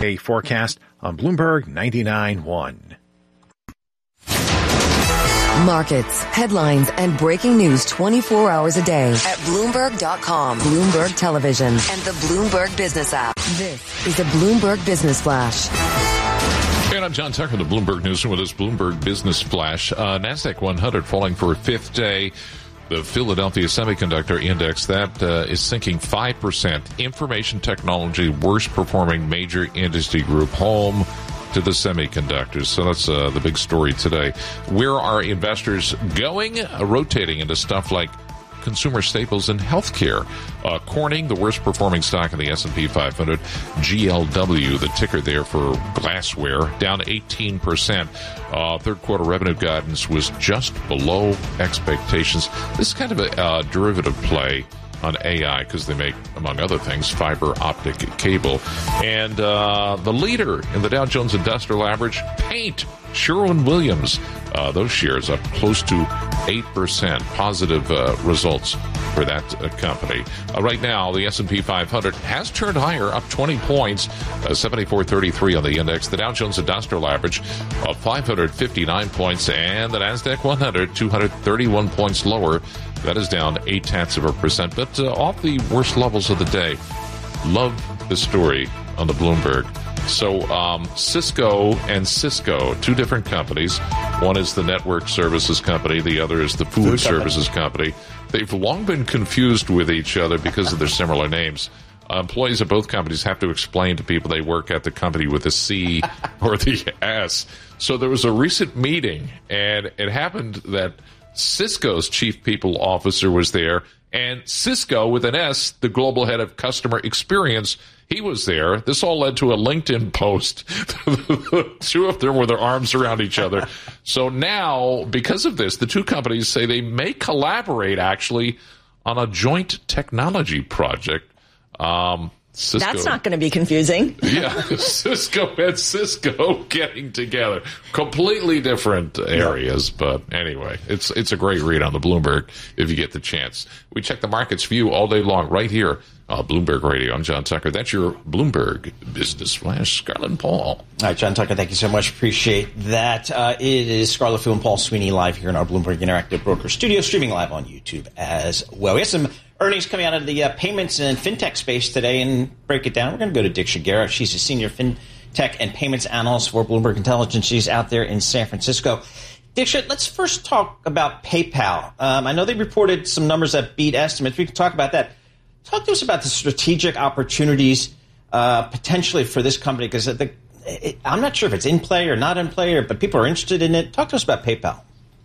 A forecast on Bloomberg 99.1. Markets, headlines, and breaking news 24 hours a day at Bloomberg.com, Bloomberg Television, and the Bloomberg Business app. This is a Bloomberg Business Flash. And I'm John Tucker, the Bloomberg News, with this Bloomberg Business Flash. NASDAQ 100 falling for a fifth day. The Philadelphia Semiconductor Index, that is sinking 5%. Information technology, worst performing major industry group, home to the semiconductors. So that's the big story today. Where are investors going? Rotating into stuff like consumer staples and healthcare. Corning, the worst performing stock in the S&P 500. GLW, the ticker there for glassware, down 18%. Third quarter revenue guidance was just below expectations. This is kind of a derivative play on AI because they make, among other things, fiber optic cable. And the leader in the Dow Jones Industrial Average, paint, Sherwin-Williams. Those shares up close to 8%. Positive results for that company. Right now, the S&P 500 has turned higher, up 20 points, 74.33 on the index. The Dow Jones Industrial Average of 559 points, and the NASDAQ 100, 231 points lower. That is down 0.8%, but off the worst levels of the day. Love the story on the Bloomberg. So Cisco and Cisco, two different companies. One is the network services company. The other is the food services company. They've long been confused with each other because of their similar names. Employees of both companies have to explain to people they work at the company with a C or the S. So there was a recent meeting, and it happened that Cisco's chief people officer was there, and Cisco, with an S, the global head of customer experience, he was there. This all led to a LinkedIn post. The two of them with their arms around each other. So now, because of this, the two companies say they may collaborate, actually, on a joint technology project. Cisco, that's not going to be confusing. Yeah, Cisco and Cisco getting together. Completely different areas, but anyway, it's a great read on the Bloomberg if you get the chance. We check the markets for you all day long right here on Bloomberg Radio. I'm John Tucker. That's your Bloomberg Business Flash. Scarlett and Paul. All right, John Tucker, thank you so much. Appreciate that. It is Scarlett Fu and Paul Sweeney live here in our Bloomberg Interactive Broker studio, streaming live on YouTube as well. We have some earnings coming out of the payments and fintech space today, and break it down. We're going to go to Dick Shigera. She's a senior fintech and payments analyst for Bloomberg Intelligence. She's out there in San Francisco. Dick, let's first talk about PayPal. I know they reported some numbers that beat estimates. We can talk about that. Talk to us about the strategic opportunities potentially for this company, because I'm not sure if it's in play or not in play, but people are interested in it. Talk to us about PayPal.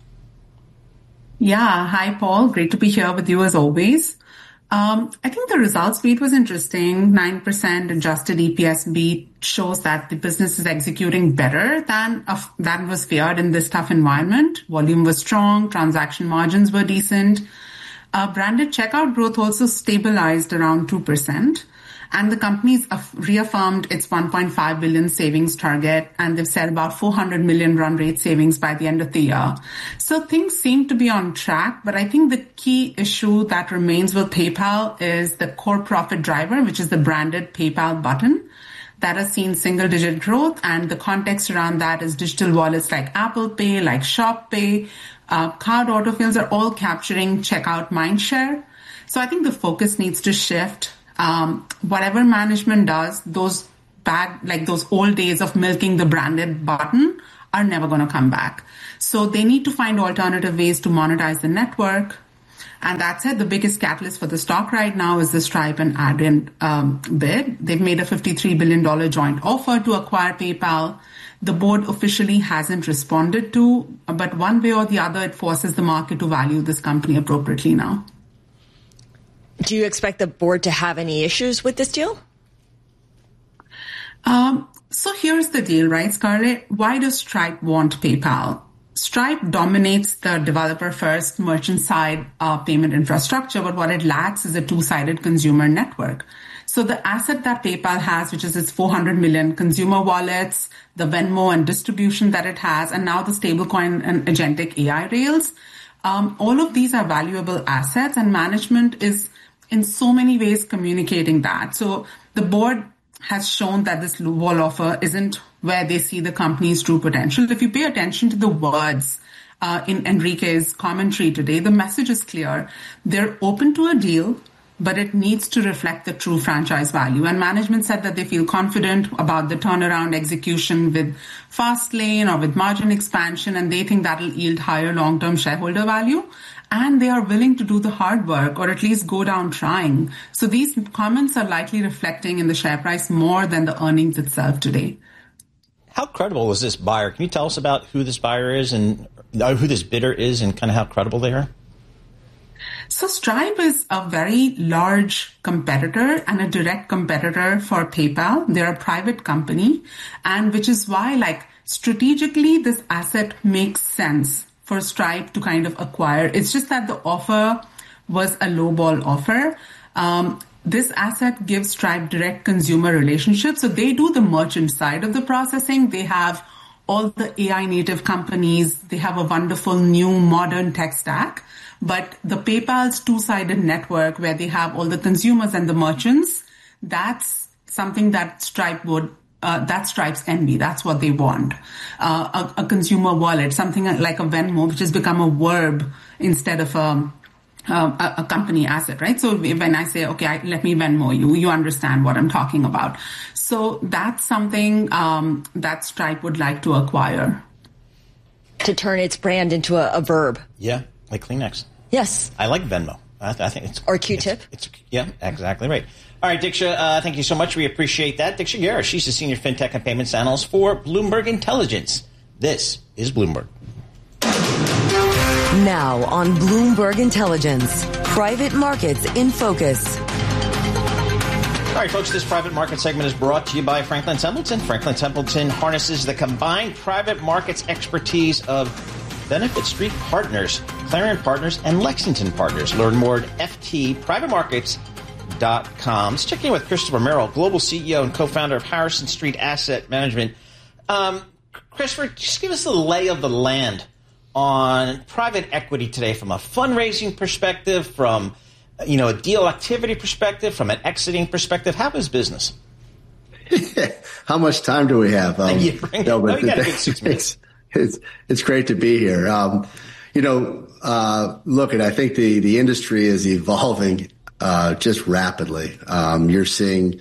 Yeah. Hi, Paul. Great to be here with you as always. I think the results beat was interesting. 9% adjusted EPS beat shows that the business is executing better than was feared in this tough environment. Volume was strong. Transaction margins were decent. Branded checkout growth also stabilized around 2%. And the company's reaffirmed its $1.5 billion savings target, and they've said about $400 million run rate savings by the end of the year. So things seem to be on track, but I think the key issue that remains with PayPal is the core profit driver, which is the branded PayPal button. That has seen single-digit growth, and the context around that is digital wallets like Apple Pay, like Shop Pay, card autofills are all capturing checkout mindshare. So I think the focus needs to shift. Whatever management does, those old days of milking the branded button are never going to come back. So they need to find alternative ways to monetize the network. And that said, the biggest catalyst for the stock right now is the Stripe and Adyen bid. They've made a $53 billion joint offer to acquire PayPal. The board officially hasn't responded to, but one way or the other, it forces the market to value this company appropriately now. Do you expect the board to have any issues with this deal? So here's the deal, right, Scarlett? Why does Stripe want PayPal? Stripe dominates the developer-first merchant-side payment infrastructure, but what it lacks is a two-sided consumer network. So the asset that PayPal has, which is its 400 million consumer wallets, the Venmo and distribution that it has, and now the stablecoin and agentic AI rails, all of these are valuable assets, and management is in so many ways communicating that. So the board has shown that this lowball offer isn't where they see the company's true potential. If you pay attention to the words in Enrique's commentary today, the message is clear. They're open to a deal, but it needs to reflect the true franchise value. And management said that they feel confident about the turnaround execution with Fastlane or with margin expansion, and they think that'll yield higher long-term shareholder value. And they are willing to do the hard work, or at least go down trying. So these comments are likely reflecting in the share price more than the earnings itself today. How credible is this buyer? Can you tell us about who this buyer is and who this bidder is and kind of how credible they are? So Stripe is a very large competitor and a direct competitor for PayPal. They're a private company, and which is why, strategically, this asset makes sense for Stripe to kind of acquire. It's just that the offer was a lowball offer. This asset gives Stripe direct consumer relationships. So they do the merchant side of the processing. They have all the AI native companies. They have a wonderful new modern tech stack. But the PayPal's two-sided network where they have all the consumers and the merchants, that's something that Stripe would that's Stripe's envy. That's what they want. A consumer wallet, something like a Venmo, which has become a verb instead of a company asset, right? So when I say, okay, let me Venmo you, you understand what I'm talking about. So that's something that Stripe would like to acquire. To turn its brand into a verb. Yeah, like Kleenex. Yes. I like Venmo. I think it's... Or Q-tip. Yeah, exactly right. All right, Diksha, thank you so much. We appreciate that. Diksha Gera, she's the Senior FinTech and Payments Analyst for Bloomberg Intelligence. This is Bloomberg. Now on Bloomberg Intelligence, private markets in focus. All right, folks, this private market segment is brought to you by Franklin Templeton. Franklin Templeton harnesses the combined private markets expertise of Benefit Street Partners, Clarion Partners, and Lexington Partners. Learn more at ftprivatemarkets.com. Let's check in with Christopher Merrill, Global CEO and co-founder of Harrison Street Asset Management. Christopher, just give us the lay of the land on private equity today from a fundraising perspective, from a deal activity perspective, from an exiting perspective. How is business? How much time do we have? You got a good 6 minutes. It's great to be here. Look, I think the industry is evolving just rapidly. You're seeing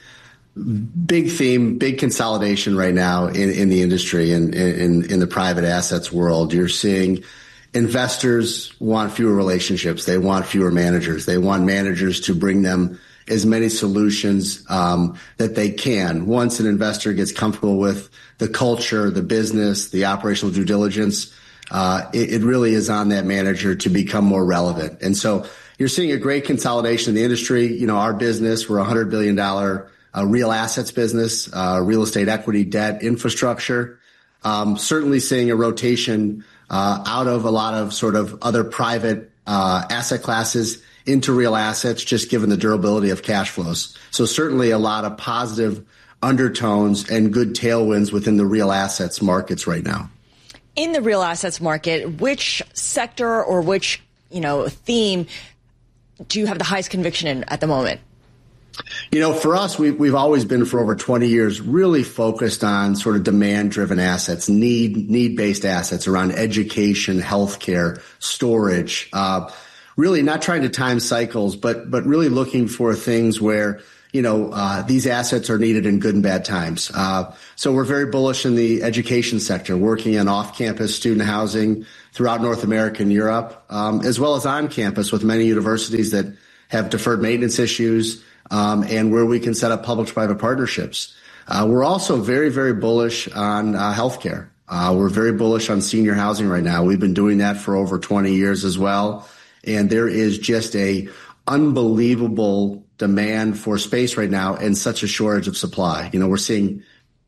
big theme, big consolidation right now in the industry and in the private assets world. You're seeing investors want fewer relationships. They want fewer managers. They want managers to bring them as many solutions that they can. Once an investor gets comfortable with the culture, the business, the operational due diligence, it really is on that manager to become more relevant. And so you're seeing a great consolidation in the industry. Our business, we're a $100 billion real assets business, real estate equity, debt, infrastructure. Certainly seeing a rotation out of a lot of sort of other private asset classes into real assets, just given the durability of cash flows. So certainly a lot of positive undertones and good tailwinds within the real assets markets right now. In the real assets market, which sector or which, theme do you have the highest conviction in at the moment? For us, we've always been for over 20 years really focused on sort of demand-driven assets, need-based assets around education, healthcare, storage, really not trying to time cycles, but really looking for things where, these assets are needed in good and bad times. So we're very bullish in the education sector, working in off-campus student housing throughout North America and Europe, as well as on campus with many universities that have deferred maintenance issues, and where we can set up public-private partnerships. We're also very, very bullish on healthcare. We're very bullish on senior housing right now. We've been doing that for over 20 years as well. And there is just a unbelievable demand for space right now and such a shortage of supply. We're seeing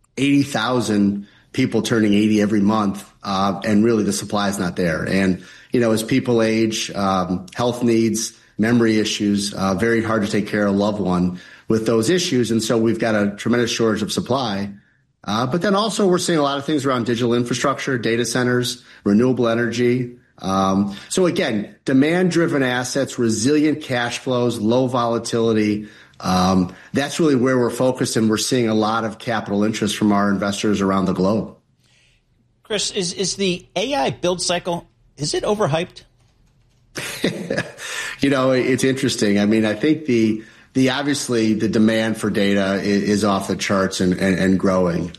80,000 people turning 80 every month, and really the supply is not there. And, as people age, health needs, memory issues, very hard to take care of a loved one with those issues. And so we've got a tremendous shortage of supply. But then also we're seeing a lot of things around digital infrastructure, data centers, renewable energy. So again, demand-driven assets, resilient cash flows, low volatility, That's really where we're focused, and we're seeing a lot of capital interest from our investors around the globe. Chris, is the AI build cycle, is it overhyped? It's interesting. I mean, I think the obviously the demand for data is off the charts and growing.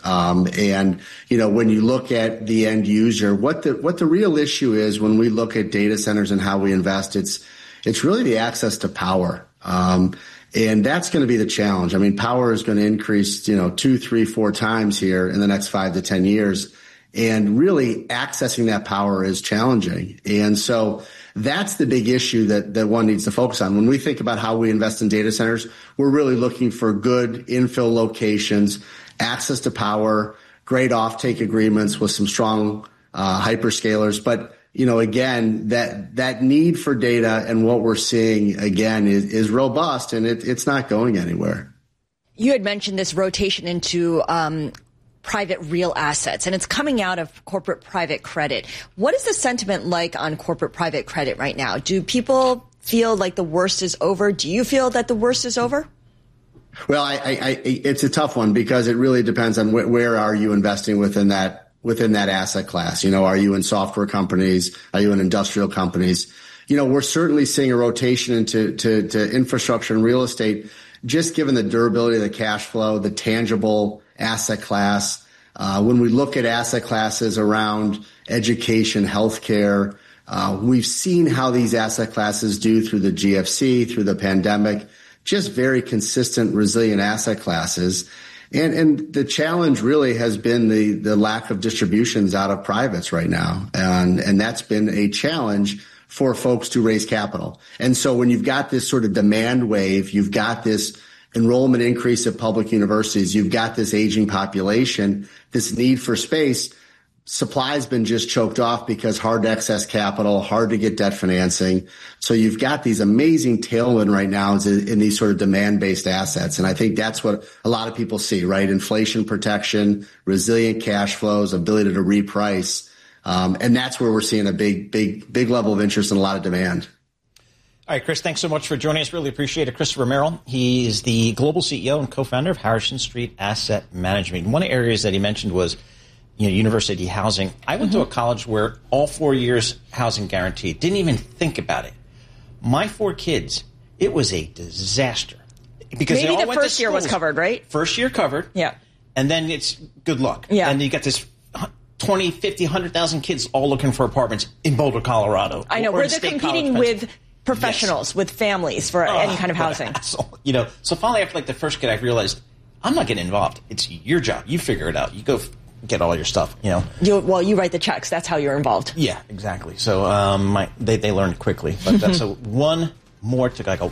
And when you look at the end user, what the real issue is when we look at data centers and how we invest, it's really the access to power. And that's going to be the challenge. I mean, power is going to increase, 2, 3, 4 times here in the next 5 to 10 years. And really accessing that power is challenging. And so that's the big issue that one needs to focus on. When we think about how we invest in data centers, we're really looking for good infill locations, access to power, great offtake agreements with some strong hyperscalers. But, again, that need for data and what we're seeing, again, is robust, and it's not going anywhere. You had mentioned this rotation into private real assets, and it's coming out of corporate private credit. What is the sentiment like on corporate private credit right now? Do people feel like the worst is over? Do you feel that the worst is over? Well, it's a tough one because it really depends on where are you investing within that asset class. Are you in software companies? Are you in industrial companies? We're certainly seeing a rotation into infrastructure and real estate, just given the durability of the cash flow, the tangible asset class. When we look at asset classes around education, healthcare, we've seen how these asset classes do through the GFC, through the pandemic, just very consistent, resilient asset classes. And the challenge really has been the lack of distributions out of privates right now. And that's been a challenge for folks to raise capital. And so when you've got this sort of demand wave, you've got this enrollment increase at public universities, you've got this aging population, this need for space, supply has been just choked off because hard to access capital, hard to get debt financing. So you've got these amazing tailwind right now in these sort of demand-based assets. And I think that's what a lot of people see, right? Inflation protection, resilient cash flows, ability to reprice. And that's where we're seeing a big level of interest and a lot of demand. All right, Chris, thanks so much for joining us. Really appreciate it. Christopher Merrill, he is the global CEO and co-founder of Harrison Street Asset Management. One of the areas that he mentioned was university housing. I went to a college where all 4 years housing guaranteed. Didn't even think about it. My 4 kids, it was a disaster. Because maybe they all the went first to year was covered, right? First year covered. Yeah. And then it's good luck. Yeah. And you got this 20, 50, 100,000 kids all looking for apartments in Boulder, Colorado. I know, where they're competing with professionals, with families for any kind of housing. So finally after the first kid, I realized I'm not getting involved. It's your job. You figure it out. You go get all your stuff, You write the checks. That's how you're involved. Yeah, exactly. So they learned quickly. But so one more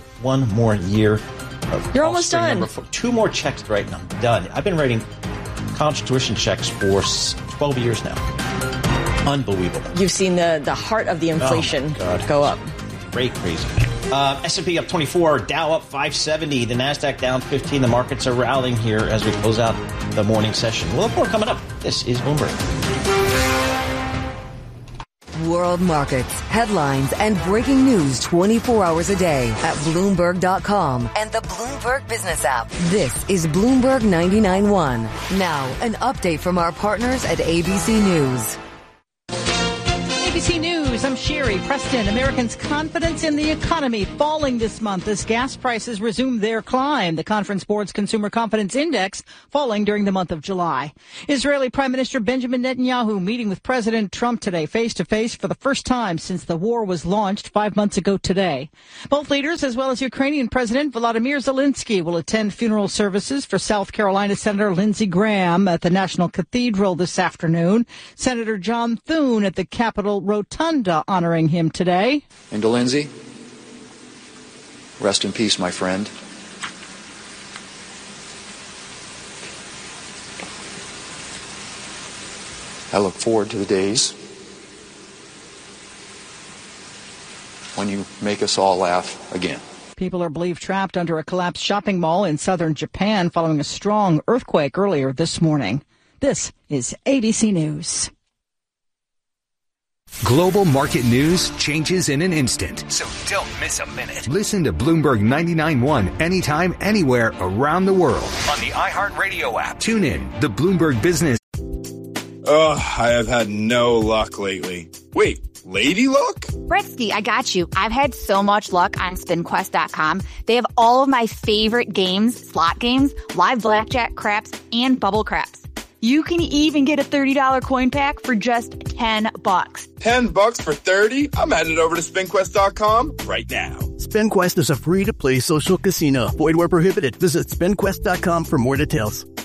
year of you're almost done. 2 more checks to write, and I'm done. I've been writing college tuition checks for 12 years now. Unbelievable. You've seen the heart of the inflation go up. Crazy. S&P up 24, Dow up 570, the NASDAQ down 15. The markets are rallying here as we close out the morning session. We'll have more coming up. This is Bloomberg. World markets, headlines, and breaking news 24 hours a day at Bloomberg.com and the Bloomberg Business app. This is Bloomberg 99.1. Now, an update from our partners at ABC News. ABC News, I'm Sherry Preston. Americans' confidence in the economy falling this month as gas prices resume their climb. The Conference Board's Consumer Confidence Index falling during the month of July. Israeli Prime Minister Benjamin Netanyahu meeting with President Trump today face-to-face for the first time since the war was launched 5 months ago today. Both leaders, as well as Ukrainian President Volodymyr Zelensky, will attend funeral services for South Carolina Senator Lindsey Graham at the National Cathedral this afternoon. Senator John Thune at the Capitol Rotunda honoring him today. And to Lindsey, rest in peace, my friend. I look forward to the days when you make us all laugh again. People are believed trapped under a collapsed shopping mall in southern Japan following a strong earthquake earlier this morning. This is ABC News. Global market news changes in an instant. So don't miss a minute. Listen to Bloomberg 99.1 anytime, anywhere around the world. On the iHeartRadio app. Tune in. The Bloomberg Business. Ugh, I have had no luck lately. Wait, lady luck? Britsky, I got you. I've had so much luck on SpinQuest.com. They have all of my favorite games, slot games, live blackjack, craps, and bubble craps. You can even get a $30 coin pack for just $10. $10 for 30? I'm headed over to SpinQuest.com right now. SpinQuest is a free-to-play social casino. Void where prohibited. Visit SpinQuest.com for more details.